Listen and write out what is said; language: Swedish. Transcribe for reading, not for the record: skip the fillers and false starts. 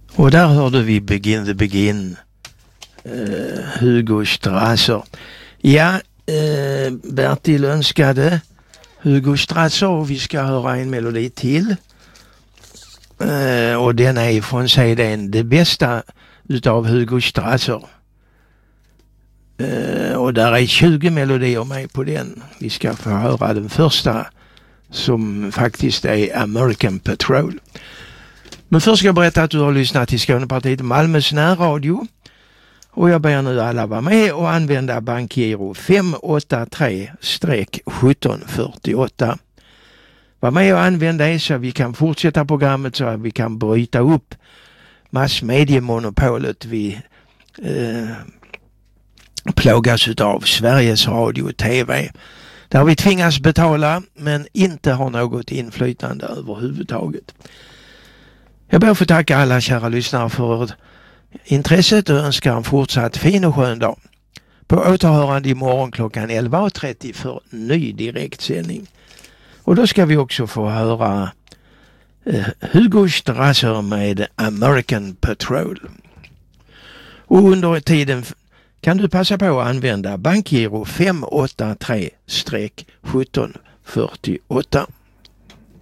Och där hörde vi Begin the Begin, Hugo Strasser. Ja, Bertil önskade Hugo Strasser och vi ska höra en melodi till. Och den är från CD:n Det bästa utav Hugo Strasser. Och där är 20 melodier med på den. Vi ska få höra den första som faktiskt är American Patrol. Men först ska jag berätta att du har lyssnat till Skånepartiet Malmös närradio. Och jag ber nu alla vara med och använda bankgiro 583-1748. Var med och använda det så vi kan fortsätta programmet, så att vi kan bryta upp massmediemonopolet vi plågas av Sveriges Radio och TV. Där vi tvingas betala men inte har något inflytande överhuvudtaget. Jag ber att få tacka alla kära lyssnare för intresset och önskar en fortsatt fin och skön dag. På återhörande imorgon klockan 11.30 för ny direktsändning. Och då ska vi också få höra Hugo Strasser med American Patrol. Och under tiden kan du passa på att använda bankgiro 583-1748.